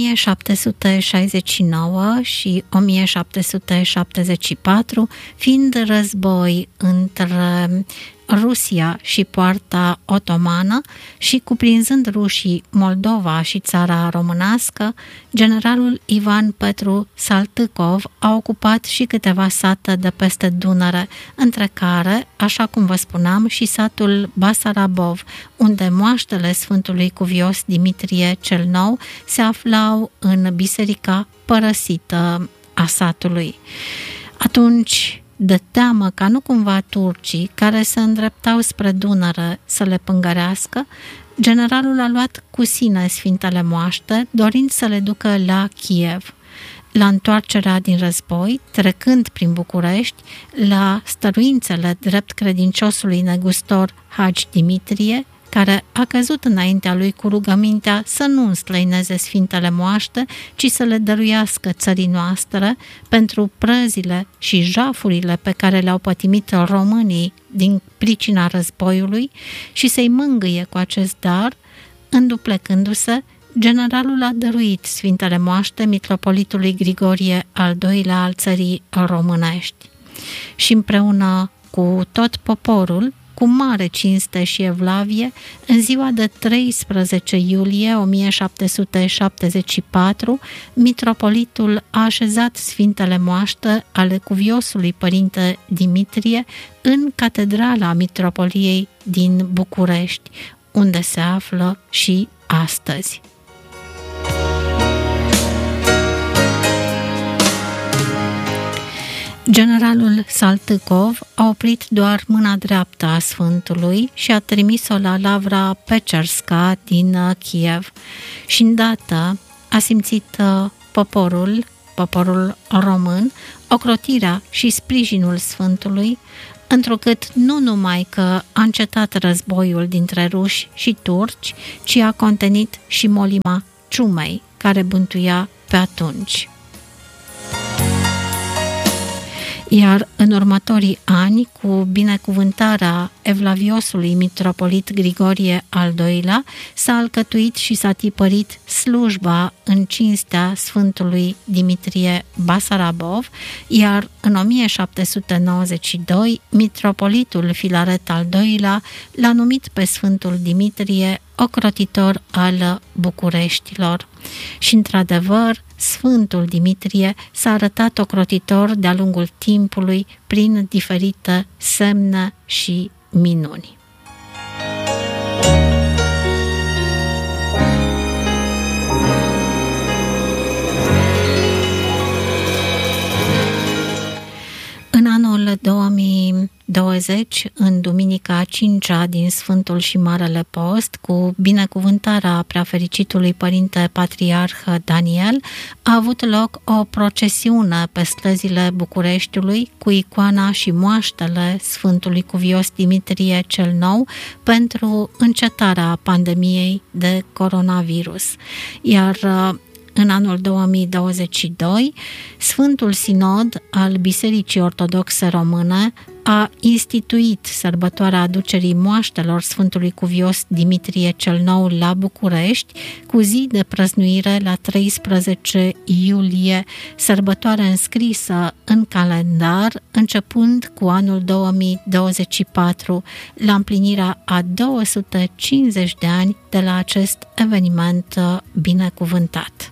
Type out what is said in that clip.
1769 și 1774, fiind război între Rusia și Poarta Otomană și cuprinzând rușii Moldova și țara românească, generalul Ivan Petru Saltykov a ocupat și câteva sate de peste Dunăre, între care, așa cum vă spuneam, și satul Basarabov, unde moaștele Sfântului Cuvios Dimitrie cel Nou se aflau în biserica părăsită a satului. Atunci, de teamă ca nu cumva turcii, care se îndreptau spre Dunăre, să le pângărească, generalul a luat cu sine sfintele moaște, dorind să le ducă la Kiev. La întoarcerea din război, trecând prin București, la stăruințele drept credinciosului negustor Hagi Dimitrie, care a căzut înaintea lui cu rugămintea să nu înstrăineze sfintele moaște, ci să le dăruiască țării noastre pentru prăzile și jafurile pe care le-au pătimit românii din pricina războiului și să-i mângâie cu acest dar, înduplecându-se, generalul a dăruit sfintele moaște mitropolitului Grigorie al II-lea al țării românești. Și împreună cu tot poporul, cu mare cinste și evlavie, în ziua de 13 iulie 1774, mitropolitul a așezat sfintele moaște ale cuviosului părinte Dimitrie în catedrala mitropoliei din București, unde se află și astăzi. Generalul Saltykov a oprit doar mâna dreaptă a Sfântului și a trimis-o la lavra Pecerska din Kiev și îndată a simțit poporul român, ocrotirea și sprijinul Sfântului, întrucât nu numai că a încetat războiul dintre ruși și turci, ci a contenit și molima ciumei care bântuia pe atunci. Iar în următorii ani, cu binecuvântarea evlaviosului mitropolit Grigorie al II-lea, s-a alcătuit și s-a tipărit slujba în cinstea Sfântului Dimitrie Basarabov, iar în 1792, mitropolitul Filaret al II-lea l-a numit pe Sfântul Dimitrie ocrotitor al Bucureștilor. Și într-adevăr, Sfântul Dimitrie s-a arătat ocrotitor de-a lungul timpului prin diferite semne și minuni. În anul 2020, în duminica 5-a din Sfântul și Marele Post, cu binecuvântarea preafericitului Părinte Patriarh Daniel, a avut loc o procesiune pe străzile Bucureștiului cu icoana și moaștele Sfântului Cuvios Dimitrie cel Nou pentru încetarea pandemiei de coronavirus. Iar în anul 2022, Sfântul Sinod al Bisericii Ortodoxe Române a instituit sărbătoarea aducerii moaștelor Sfântului Cuvios Dimitrie cel Nou la București, cu zi de prăznuire la 13 iulie, sărbătoare înscrisă în calendar, începând cu anul 2024, la împlinirea a 250 de ani de la acest eveniment binecuvântat.